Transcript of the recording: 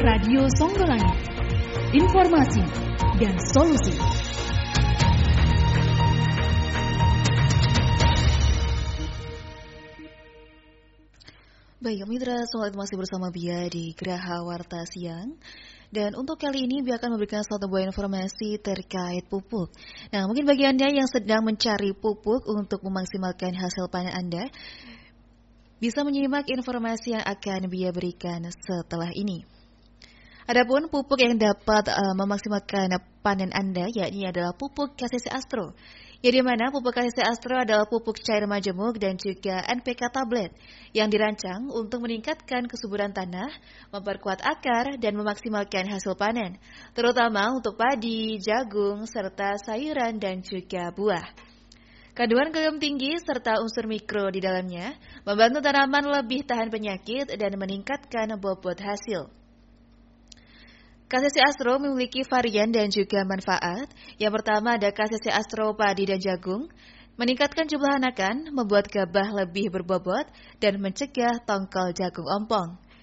Radio Songgolangit, informasi dan solusi. Baik, mitra, selamat masih bersama Bia di Geraha Warta Siang. Dan untuk kali ini Bia akan memberikan suatu buah informasi terkait pupuk. Nah, mungkin bagi Anda yang sedang mencari pupuk untuk memaksimalkan hasil panen Anda, bisa menyimak informasi yang akan Bia berikan setelah ini. Adapun pupuk yang dapat memaksimalkan panen Anda, yakni adalah pupuk KCC Astro. Yang dimana pupuk KCC Astro adalah pupuk cair majemuk dan juga NPK tablet yang dirancang untuk meningkatkan kesuburan tanah, memperkuat akar, dan memaksimalkan hasil panen, terutama untuk padi, jagung, serta sayuran dan juga buah. Kandungan kalium tinggi serta unsur mikro di dalamnya membantu tanaman lebih tahan penyakit dan meningkatkan bobot hasil. KCC Astro memiliki varian dan juga manfaat. Yang pertama ada KCC Astro padi dan jagung, meningkatkan jumlah anakan, membuat gabah lebih berbobot, dan mencegah tongkol jagung ompong.